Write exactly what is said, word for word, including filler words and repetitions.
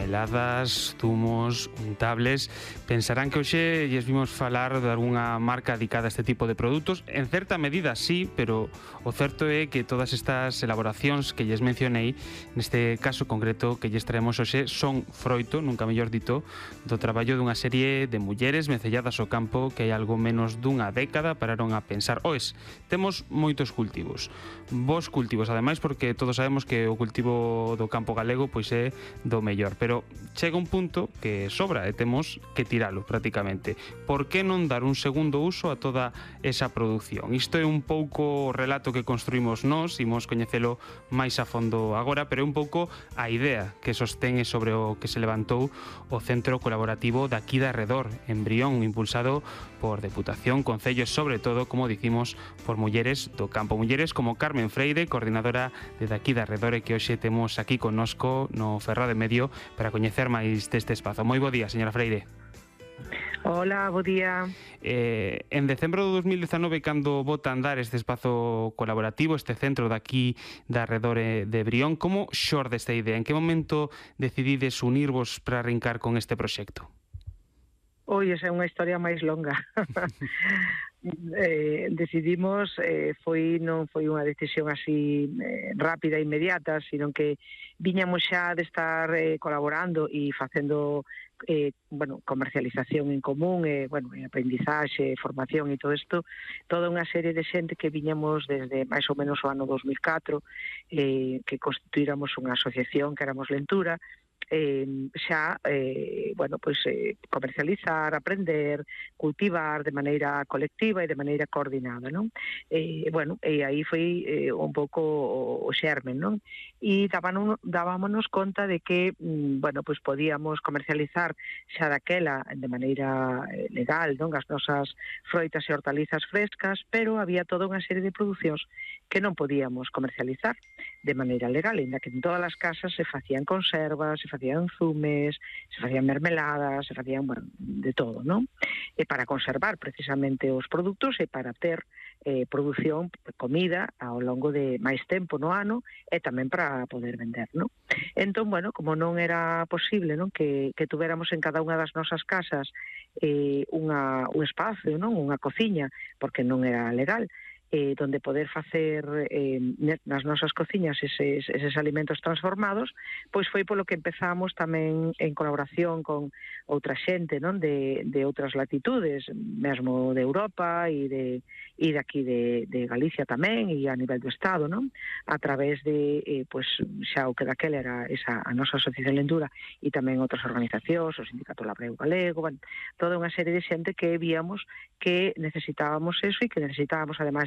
mermeladas, zumos, untables. Pensarán que hoxe lles vimos falar de algunha marca dedicada a este tipo de produtos. En certa medida sí, pero o certo é que todas estas elaboracións que lles mencionei, neste caso concreto que lles traemos hoxe, son froito, nunca mellor dito, do traballo dunha serie de mulleres vencelladas ao campo que hai algo menos dunha década pararon a pensar: oes, temos moitos cultivos, bons cultivos, ademais, porque todos sabemos que o cultivo do campo galego pois é do mellor, pero chega un punto que sobra e temos que tiralo prácticamente. Por que non dar un segundo uso a toda esa produción? Isto é un pouco o relato que construímos nós, imos coñecelo máis a fondo agora, pero é un pouco a idea que sostén sobre o que se levantou o Centro Colaborativo de aquí de Arredor, en Brión, impulsado por Deputación, Concello e, sobre todo, como dicimos, por mulleres do campo. Mulleres como Carmen Freire, coordinadora de aquí de Arredor, e que hoxe temos aquí connosco no Ferrado de Medio para coñecer máis deste espazo. Moi bo día, señora Freire. Hola, bo día. Eh, en decembro do dos mil dezanove, cando bota a andar este espazo colaborativo, este centro de aquí de Arredor de Brión, como xorde esta idea? En que momento decidides unirvos para arrincar con este proxecto? Oi, esa é unha historia máis longa. eh, decidimos, eh, foi non foi unha decisión así eh, rápida e inmediata, sino que viñamos xa de estar eh, colaborando e facendo eh, bueno, comercialización en común, eh, bueno, aprendizaxe, formación e todo isto, toda unha serie de xente que viñamos desde máis ou menos o ano dos mil catro, eh, que constituíramos unha asociación que éramos Lentura, Eh, xa, eh, bueno, pois eh, comercializar, aprender, cultivar de maneira colectiva e de maneira coordinada, non? Eh, bueno, e aí foi eh, un pouco o, o xermen, non? E dábamos, dábamos conta de que, mm, bueno, pois podíamos comercializar xa daquela de maneira eh, legal, non? As nosas froitas e hortalizas frescas, pero había toda unha serie de producións que non podíamos comercializar de maneira legal, ainda que en todas as casas se facían conservas, se facían zumes, se facían mermeladas, se facían, bueno, de todo, non? E para conservar precisamente os produtos e para ter eh, produción, comida ao longo de máis tempo no ano e tamén para poder vender, non? Entón, bueno, como non era posible, non, que, que tuveramos en cada unha das nosas casas eh, unha, un espacio, non, unha cociña, porque non era legal, Eh, donde poder facer eh, nas nosas cociñas eses, eses alimentos transformados, pois foi polo que empezamos tamén en colaboración con outra xente, non, de, de outras latitudes, mesmo de Europa e de, e de aquí de, de Galicia tamén, e a nivel do Estado, non, a través de, eh, pois, xa o que daquela era esa, a nosa Asociación Lentura e tamén outras organizacións, o Sindicato Labrego Galego, bueno, toda unha serie de xente que víamos que necesitábamos eso e que necesitábamos, ademais